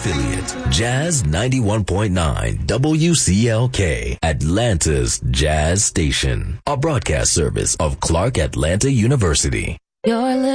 affiliate, Jazz 91.9 WCLK, Atlanta's Jazz Station, a broadcast service of Clark Atlanta University. You're